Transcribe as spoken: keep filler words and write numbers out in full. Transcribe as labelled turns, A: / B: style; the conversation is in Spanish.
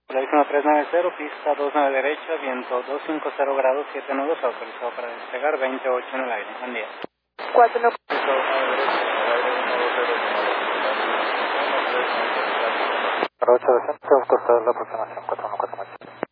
A: Teléfono tres nueve cero, pista dos nueve derecha, viento doscientos cincuenta grados, siete nudos, autorizado para despegar, veintiocho en el aire. Buen día.
B: cuatro no.
C: Para ocho de centro, cortar la aproximación cuatro uno cuatro.